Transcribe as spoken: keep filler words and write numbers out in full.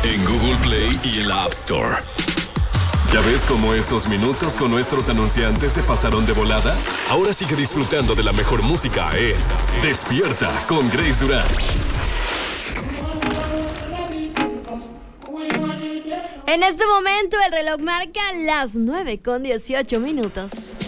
en Google Play y en la App Store. ¿Ya ves cómo esos minutos con nuestros anunciantes se pasaron de volada? Ahora sigue disfrutando de la mejor música en Despierta con Grace Durán. En este momento el reloj marca las nueve con dieciocho minutos.